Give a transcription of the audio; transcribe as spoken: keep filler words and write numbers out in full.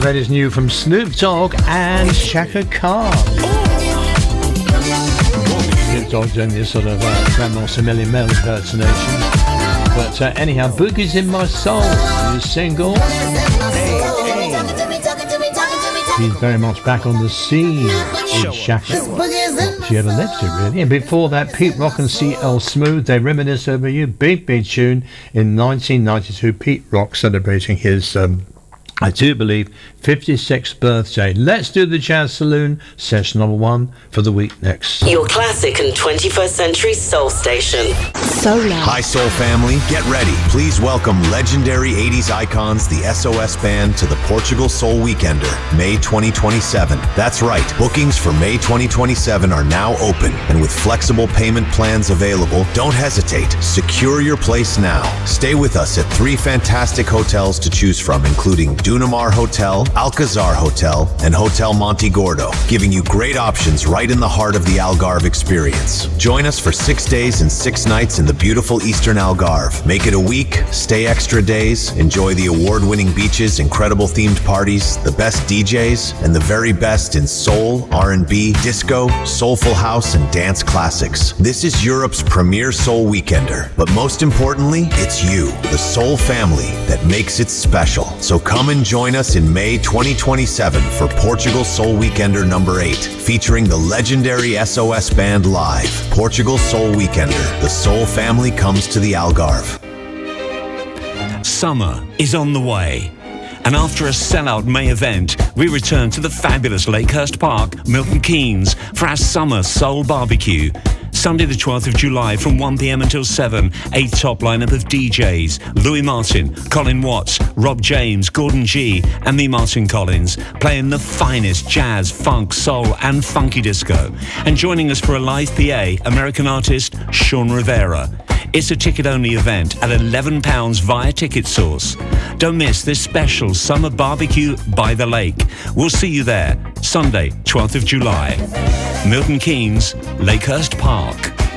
that is new from Snoop Dogg and Chaka Khan. Snoop Dogg doing this sort of uh, Grandmaster Millie Mel impersonation. But uh, anyhow, Boogie's in My Soul, new single. He's very much back on the scene in Chaka. She ever left it, really. And before that, Pete Rock and C L Smooth, They Reminisce Over You, big, big tune in nineteen ninety-two. Pete Rock celebrating his, um, I do believe, fifty-sixth birthday. Let's do the Jazz Saloon, session number one for the week next. Your classic and twenty-first century soul station. Solar. Hi, Soul family. Get ready. Please welcome legendary eighties icons, the S O S Band, to the Portugal Soul Weekender, May twenty twenty-seven. That's right. Bookings for May twenty twenty-seven are now open, and with flexible payment plans available, don't hesitate. Secure your place now. Stay with us at three fantastic hotels to choose from, including Dunamar Hotel, Alcazar Hotel, and Hotel Monte Gordo, giving you great options right in the heart of the Algarve experience. Join us for six days and six nights in the beautiful Eastern Algarve. Make it a week, stay extra days, enjoy the award-winning beaches, incredible themed parties, the best D Js, and the very best in soul, R and B, disco, soulful house, and dance classics. This is Europe's premier soul weekender, but most importantly, it's you, the soul family, that makes it special. So come and join us in May twenty twenty-seven for Portugal Soul Weekender number eight, featuring the legendary S O S Band live. Portugal Soul Weekender, the soul family comes to the Algarve. Summer is on the way, and after a sellout May event, we return to the fabulous Lakehurst Park, Milton Keynes, for our summer soul barbecue. Sunday the twelfth of July from one p.m. until seven, a top lineup of D Js, Louis Martin, Colin Watts, Rob James, Gordon G, and me, Martin Collins, playing the finest jazz, funk, soul, and funky disco. And joining us for a live P A, American artist Sean Rivera. It's a ticket-only event at eleven pounds via Ticket Source. Don't miss this special summer barbecue by the lake. We'll see you there, Sunday, twelfth of July. Milton Keynes, Lakehurst Park.